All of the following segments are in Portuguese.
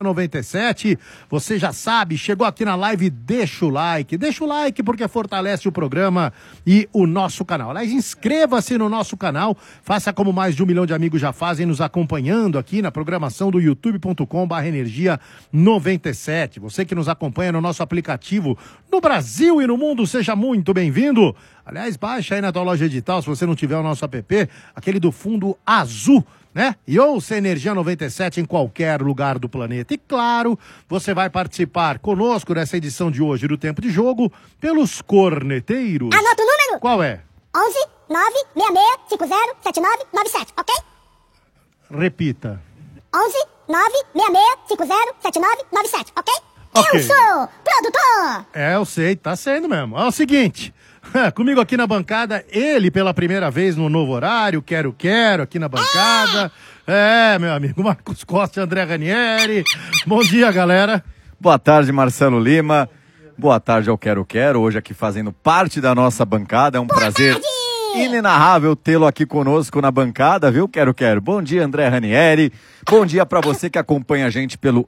97, você já sabe, chegou aqui na live, deixa o like porque fortalece o programa e o nosso canal. Aliás, inscreva-se no nosso canal, faça como mais de 1 milhão de amigos já fazem, nos acompanhando aqui na programação do youtube.com/energia97. Você que nos acompanha no nosso aplicativo no Brasil e no mundo, seja muito bem-vindo. Aliás, baixa aí na tua loja digital, se você não tiver o nosso app, aquele do fundo azul, né? E ouça Energia 97 em qualquer lugar do planeta. E claro, você vai participar conosco nessa edição de hoje do Tempo de Jogo pelos corneteiros. Anota o número. Qual é? 11 966 50 7997, ok? Repita. 11 966 50 7997, ok? Ok. Eu sou produtor. Eu sei, tá sendo mesmo. É o seguinte, comigo aqui na bancada, ele pela primeira vez no novo horário, quero aqui na bancada. Meu amigo, Marcos Costa e André Ranieri. Bom dia, galera. Boa tarde, Marcelo Lima. Boa tarde ao Quero, hoje aqui fazendo parte da nossa bancada. É um prazer inenarrável tê-lo aqui conosco na bancada, viu, Quero. Bom dia, André Ranieri. Bom dia para você que acompanha a gente pelo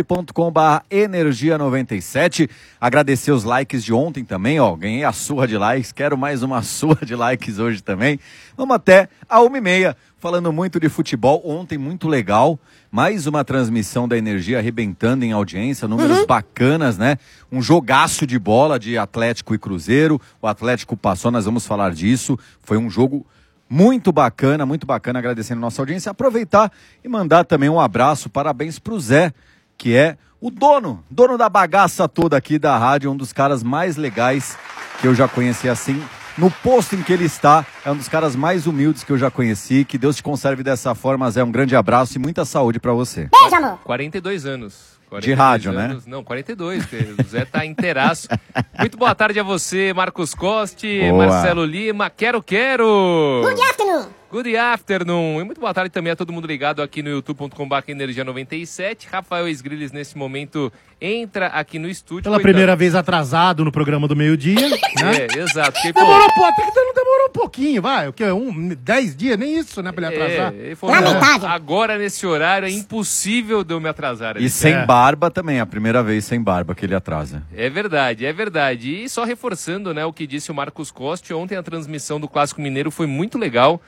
youtube.com/energia97. Agradecer os likes de ontem também, ó. Ganhei a surra de likes, quero mais uma surra de likes hoje também. Vamos até a 1h30, falando muito de futebol. Ontem, muito legal. Mais uma transmissão da Energia arrebentando em audiência, números bacanas, né? Um jogaço de bola de Atlético e Cruzeiro. O Atlético passou, nós vamos falar disso. Foi um jogo muito bacana, agradecendo a nossa audiência. Aproveitar e mandar também um abraço, parabéns pro Zé, que é o dono da bagaça toda aqui da rádio, um dos caras mais legais que eu já conheci assim. No posto em que ele está, é um dos caras mais humildes que eu já conheci. Que Deus te conserve dessa forma, Zé. Um grande abraço e muita saúde pra você. Beijo, amor. 42 anos. De rádio, anos, né? Não, 42, o Zé tá inteiraço. Muito boa tarde a você, Marcos Costi, Boa. Marcelo Lima, Quero. Good afternoon. Good afternoon. E muito boa tarde também a todo mundo ligado aqui no youtube.com/energia97. Rafael Esgrilles, nesse momento, entra aqui no estúdio. Pela primeira vez atrasado no programa do meio-dia, né? Exato. Porque, Demorou um pouquinho, vai. O quê? 10 dias, nem isso, né, pra ele atrasar. Lamentável. Agora, nesse horário, é impossível de eu me atrasar. E sem barba também, a primeira vez sem barba que ele atrasa. É verdade. E só reforçando, né, o que disse o Marcos Costa, ontem a transmissão do Clássico Mineiro foi muito legal.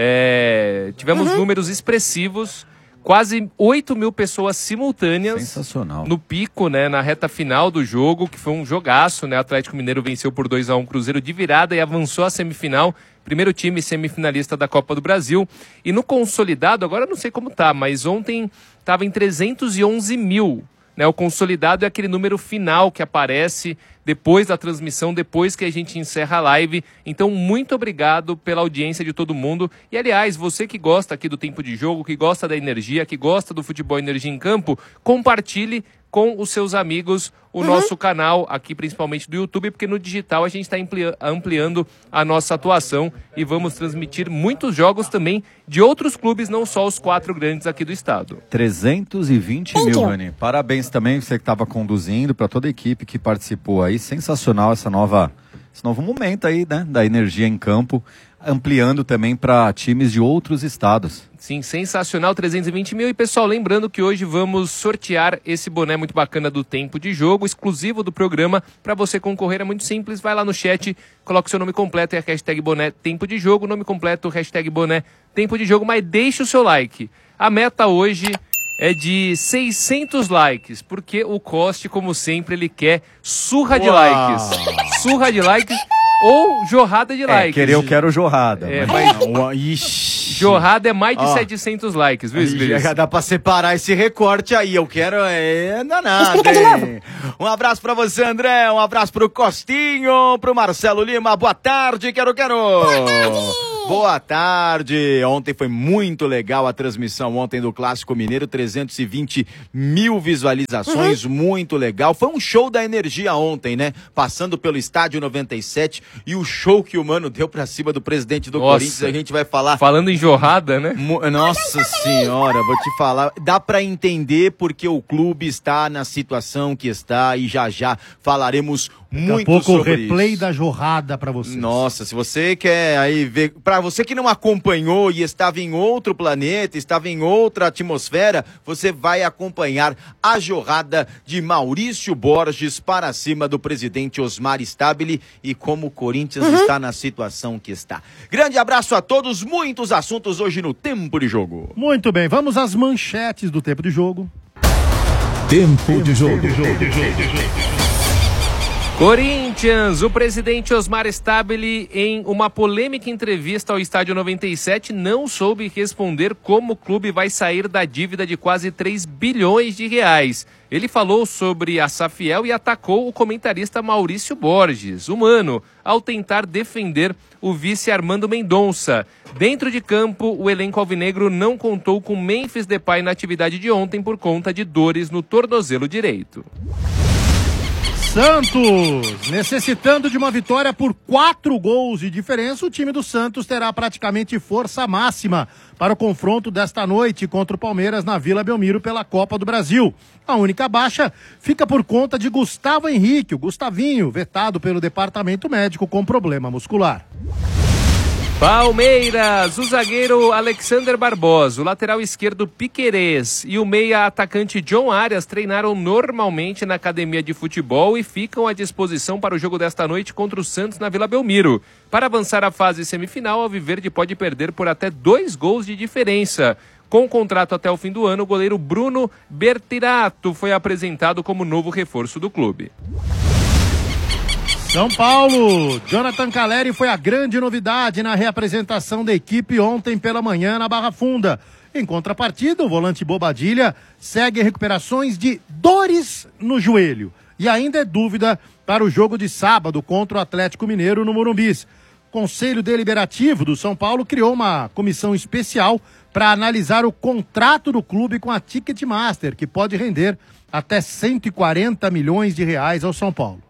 Tivemos números expressivos, quase 8 mil pessoas simultâneas. Sensacional. No pico, né, na reta final do jogo, que foi um jogaço, né? O Atlético Mineiro venceu por 2-1 Cruzeiro de virada e avançou à semifinal. Primeiro time semifinalista da Copa do Brasil. E no consolidado, agora eu não sei como tá, mas ontem estava em 311 mil. Né? O consolidado é aquele número final que aparece depois da transmissão, depois que a gente encerra a live. Então, muito obrigado pela audiência de todo mundo. E, aliás, você que gosta aqui do Tempo de Jogo, que gosta da Energia, que gosta do futebol Energia em Campo, compartilhe com os seus amigos o nosso canal, aqui principalmente do YouTube, porque no digital a gente está ampliando a nossa atuação e vamos transmitir muitos jogos também de outros clubes, não só os 4 grandes aqui do estado. 320 mil, Rani. Parabéns também você que estava conduzindo, para toda a equipe que participou aí. Sensacional esse novo momento aí, né, da Energia em Campo, ampliando também para times de outros estados. Sim, sensacional, 320 mil. E pessoal, lembrando que hoje vamos sortear esse boné muito bacana do Tempo de Jogo, exclusivo do programa. Para você concorrer é muito simples, vai lá no chat, coloca o seu nome completo e a hashtag boné Tempo de Jogo, nome completo, hashtag boné Tempo de Jogo, mas deixe o seu like. A meta hoje é de 600 likes, porque o Coste, como sempre, ele quer surra de likes. Surra de likes ou jorrada de likes. Eu quero jorrada. Jorrada é mais de 700 likes, viu, Esgrilles? Já dá pra separar esse recorte aí. Eu quero danado. Explica de novo. Um abraço pra você, André. Um abraço pro Costinho, pro Marcelo Lima. Boa tarde, quero. Boa tarde. Boa tarde. Ontem foi muito legal a transmissão ontem do Clássico Mineiro. 320 mil visualizações, muito legal. Foi um show da Energia ontem, né? Passando pelo Estádio 97 e o show que o Mano deu pra cima do presidente do Corinthians, a gente vai falar. Falando em jorrada, né? Nossa senhora, vou te falar. Dá pra entender porque o clube está na situação que está e já falaremos muito sobre isso. Daqui a pouco o replay da jorrada pra vocês. Nossa, se você quer aí ver, pra para você que não acompanhou e estava em outro planeta, estava em outra atmosfera, você vai acompanhar a jorrada de Maurício Borges para cima do presidente Osmar Stabile e como o Corinthians está na situação que está. Grande abraço a todos, muitos assuntos hoje no Tempo de Jogo. Muito bem, vamos às manchetes do Tempo de Jogo. Tempo de jogo. Corinthians, o presidente Osmar Stabile, em uma polêmica entrevista ao Estádio 97, não soube responder como o clube vai sair da dívida de quase 3 bilhões de reais. Ele falou sobre a Safiel e atacou o comentarista Maurício Borges, humano, ao tentar defender o vice Armando Mendonça. Dentro de campo, o elenco alvinegro não contou com Memphis Depay na atividade de ontem por conta de dores no tornozelo direito. Santos, necessitando de uma vitória por 4 gols de diferença, o time do Santos terá praticamente força máxima para o confronto desta noite contra o Palmeiras na Vila Belmiro pela Copa do Brasil. A única baixa fica por conta de Gustavo Henrique, o Gustavinho, vetado pelo departamento médico com problema muscular. Palmeiras, o zagueiro Alexander Barbosa, o lateral esquerdo Piquerez e o meia atacante John Arias treinaram normalmente na academia de futebol e ficam à disposição para o jogo desta noite contra o Santos na Vila Belmiro. Para avançar à fase semifinal, a Alviverde pode perder por até 2 gols de diferença. Com contrato até o fim do ano, o goleiro Bruno Bertirato foi apresentado como novo reforço do clube. São Paulo, Jonathan Calleri foi a grande novidade na reapresentação da equipe ontem pela manhã na Barra Funda. Em contrapartida, o volante Bobadilha segue recuperações de dores no joelho e ainda é dúvida para o jogo de sábado contra o Atlético Mineiro no Morumbis. O Conselho Deliberativo do São Paulo criou uma comissão especial para analisar o contrato do clube com a Ticketmaster, que pode render até 140 milhões de reais ao São Paulo.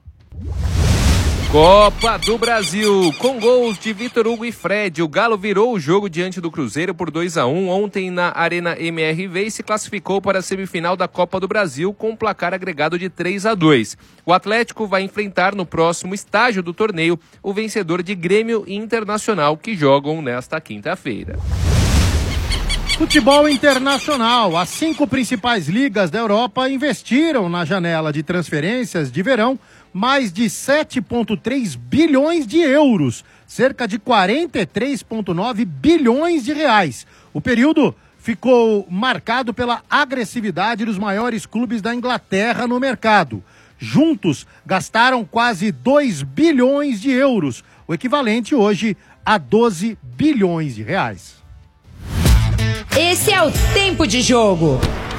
Copa do Brasil, com gols de Vitor Hugo e Fred, o Galo virou o jogo diante do Cruzeiro por 2-1 ontem na Arena MRV e se classificou para a semifinal da Copa do Brasil com um placar agregado de 3-2. O Atlético vai enfrentar no próximo estágio do torneio o vencedor de Grêmio e Internacional, que jogam nesta quinta-feira. Futebol internacional. As 5 principais ligas da Europa investiram na janela de transferências de verão mais de 7,3 bilhões de euros, cerca de 43,9 bilhões de reais. O período ficou marcado pela agressividade dos maiores clubes da Inglaterra no mercado. Juntos, gastaram quase 2 bilhões de euros, o equivalente hoje a 12 bilhões de reais. Esse é o Tempo de Jogo.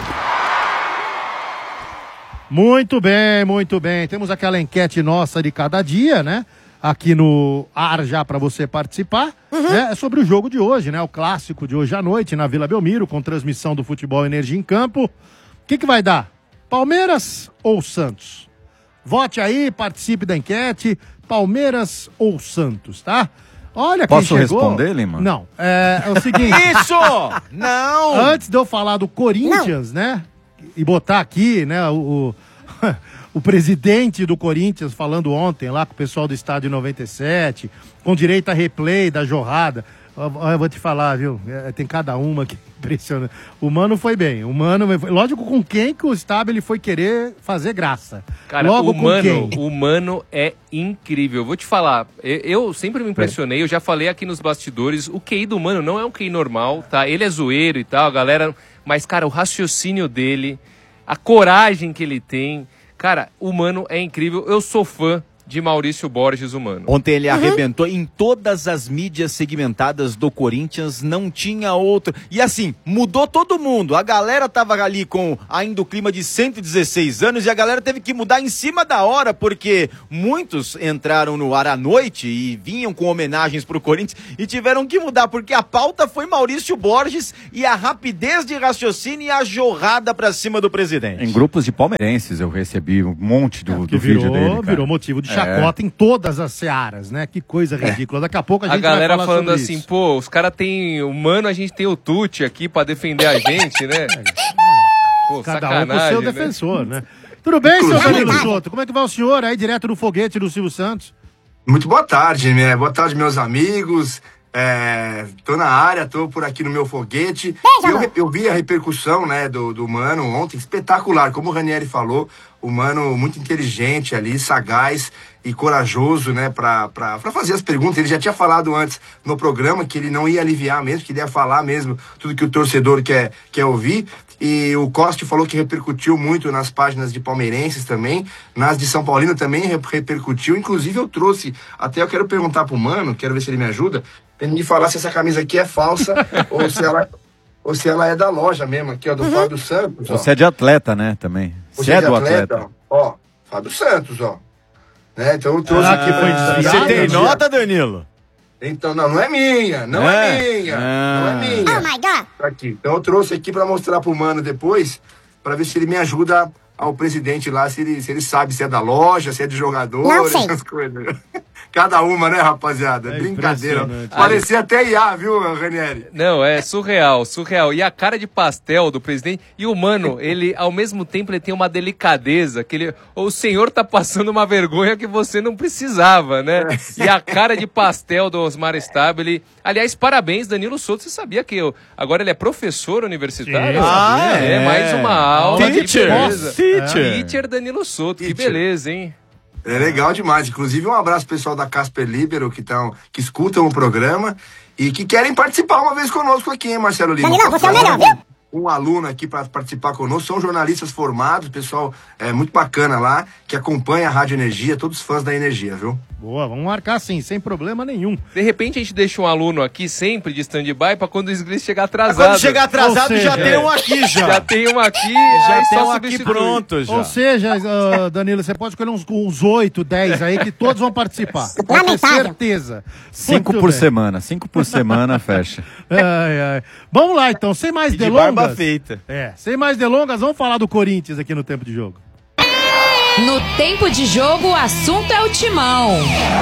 Muito bem, muito bem. Temos aquela enquete nossa de cada dia, né? Aqui no ar já para você participar. Né? É sobre o jogo de hoje, né? O clássico de hoje à noite na Vila Belmiro, com transmissão do Futebol Energia em Campo. O que vai dar? Palmeiras ou Santos? Vote aí, participe da enquete. Palmeiras ou Santos, tá? Olha quem Posso chegou. responder, Lima? Não, é o seguinte. Isso! Não! Antes de eu falar do Corinthians, né? E botar aqui, né, o presidente do Corinthians falando ontem lá com o pessoal do Estádio 97, com direito a replay da jorrada. Eu vou te falar, viu? Tem cada uma que impressiona. O Mano foi bem. Lógico, com quem que o Stabile foi querer fazer graça. Cara, Logo o Mano é incrível. Vou te falar, eu sempre me impressionei, eu já falei aqui nos bastidores, o QI do Mano não é um QI normal, tá? Ele é zoeiro e tal, galera... Mas, cara, o raciocínio dele, a coragem que ele tem... Cara, o Mano é incrível. Eu sou fã de Maurício Borges, o Mano. Ontem ele arrebentou em todas as mídias segmentadas do Corinthians, não tinha outro. E assim, mudou todo mundo. A galera tava ali com ainda o clima de 116 anos e a galera teve que mudar em cima da hora, porque muitos entraram no ar à noite e vinham com homenagens pro Corinthians e tiveram que mudar, porque a pauta foi Maurício Borges e a rapidez de raciocínio e a jorrada pra cima do presidente. Em grupos de palmeirenses eu recebi um monte do vídeo dele, cara. Virou motivo de chacota em todas as searas, né? Que coisa ridícula. Daqui a pouco a gente vai galera falar falando sobre assim, isso. pô, os caras têm o Mano, a gente tem o Tucci aqui pra defender a gente, né? Pô, Cada um sacanagem, com o seu né? defensor, né? Tudo bem, seu Danilo Souto? Como é que vai o senhor aí, direto do foguete do Silvio Santos? Muito boa tarde, né? Boa tarde, meus amigos. Tô na área, tô por aqui no meu foguete. Eu vi a repercussão, né, do Mano ontem, espetacular. Como o Ranieri falou, o Mano muito inteligente ali, sagaz e corajoso, né, pra fazer as perguntas. Ele já tinha falado antes no programa que ele não ia aliviar mesmo, que ele ia falar mesmo tudo que o torcedor quer ouvir. E o Costa falou que repercutiu muito nas páginas de palmeirenses também, nas de São Paulino também repercutiu. Inclusive eu trouxe, até eu quero perguntar pro Mano, quero ver se ele me ajuda, pra ele me falar se essa camisa aqui é falsa ou se ela é da loja mesmo, aqui, ó, do Fábio Santos. Ó. Você é de atleta, né, também. Você é do atleta? Ó, Fábio Santos, ó. Né? Então eu trouxe aqui. Você tem nota, Danilo? Então, não é minha. Não é minha. Oh my God. Tá aqui. Então eu trouxe aqui pra mostrar pro Mano depois, pra ver se ele me ajuda ao presidente lá, se ele sabe se é da loja, se é de jogador, Não sei. essas coisas. Cada uma, né, rapaziada? Brincadeira. impressionante. Parecia até IA, viu, Ranieri? Não, é surreal. E a cara de pastel do presidente. E o Mano, ele, ao mesmo tempo, ele tem uma delicadeza. O senhor tá passando uma vergonha que você não precisava, né? E a cara de pastel do Osmar Stabile. Aliás, parabéns, Danilo Souto. Você sabia que agora ele é professor universitário? Mais uma aula. Teacher. Que beleza. Teacher. Teacher Danilo Souto. Que beleza, hein? É legal demais. Inclusive, um abraço pro pessoal da Casper Libero que escutam o programa e que querem participar uma vez conosco aqui, hein, Marcelo Lima? Danilão, você é o melhor, viu? Um aluno aqui para participar conosco. São jornalistas formados, pessoal muito bacana lá, que acompanha a Rádio Energia, todos os fãs da Energia, viu? Boa, vamos marcar sim, sem problema nenhum. De repente a gente deixa um aluno aqui sempre de stand-by pra quando o inglês chegar atrasado. Quando chegar atrasado, já tem um aqui já. Já tem um aqui, Já aí tem só um aqui substitui. pronto já. Ou seja, Danilo, você pode escolher uns 8, 10 aí que todos vão participar. Pode ter Lamentável. certeza. 5 Muito por bem. semana. 5 por semana, fecha. Ai. Vamos lá então, sem mais E de delongas. barba feita. Sem mais delongas, vamos falar do Corinthians aqui no Tempo de Jogo. No tempo de jogo, o assunto é o Timão.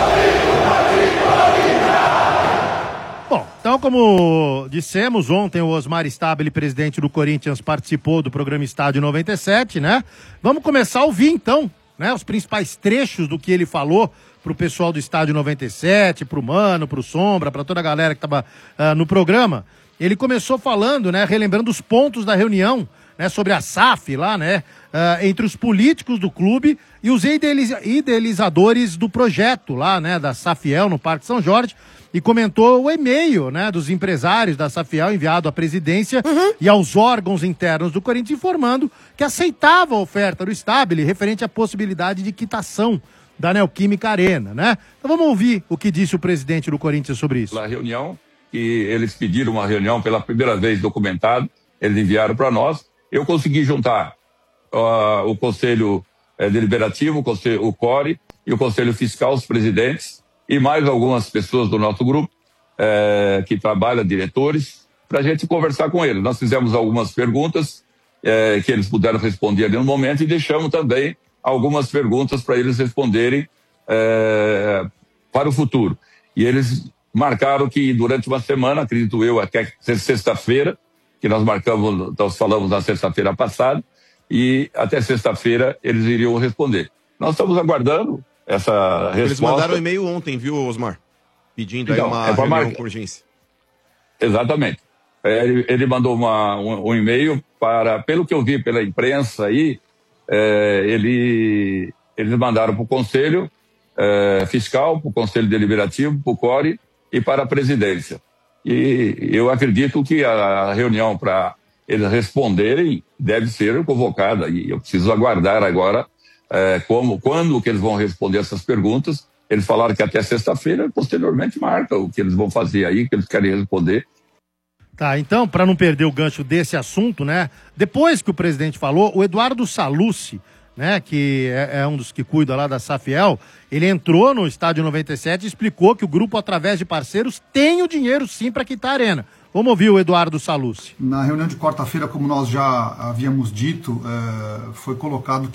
Bom, então como dissemos, ontem o Osmar Stabile, presidente do Corinthians, participou do programa Estádio 97, né? Vamos começar a ouvir então, né, os principais trechos do que ele falou pro pessoal do Estádio 97, pro Mano, pro Sombra, pra toda a galera que tava no programa. Ele começou falando, né, relembrando os pontos da reunião, né, sobre a SAF lá, né, entre os políticos do clube e os idealizadores do projeto lá, né, da Safiel no Parque São Jorge, e comentou o e-mail, né, dos empresários da Safiel enviado à presidência e aos órgãos internos do Corinthians, informando que aceitava a oferta do Stabile referente à possibilidade de quitação da Neoquímica Arena, né? Então vamos ouvir o que disse o presidente do Corinthians sobre isso. A reunião, que eles pediram uma reunião pela primeira vez documentado, eles enviaram para nós. Eu consegui juntar o Conselho Deliberativo, o CORE e o Conselho Fiscal, os presidentes, e mais algumas pessoas do nosso grupo, que trabalham, diretores, para a gente conversar com eles. Nós fizemos algumas perguntas que eles puderam responder ali no momento e deixamos também algumas perguntas para eles responderem para o futuro. E eles marcaram que durante uma semana, acredito eu, até sexta-feira, que nós falamos na sexta-feira passada, e até sexta-feira eles iriam responder. Nós estamos aguardando essa resposta. Eles mandaram um e-mail ontem, viu, Osmar? Pedindo aí uma reunião com urgência. Exatamente. Ele mandou um e-mail para, pelo que eu vi pela imprensa aí, eles mandaram para o Conselho Fiscal, para o Conselho Deliberativo, para o CORE e para a Presidência. E eu acredito que a reunião para eles responderem deve ser convocada. E eu preciso aguardar agora quando que eles vão responder essas perguntas. Eles falaram que até sexta-feira, posteriormente marca o que eles vão fazer aí, que eles querem responder. Tá, então, para não perder o gancho desse assunto, né? Depois que o presidente falou, o Eduardo Salucci, né, que é um dos que cuida lá da Safiel, ele entrou no Estádio 97 e explicou que o grupo, através de parceiros, tem o dinheiro sim para quitar a arena. Vamos ouvir o Eduardo Salucci. Na reunião de quarta-feira, como nós já havíamos dito, foi colocado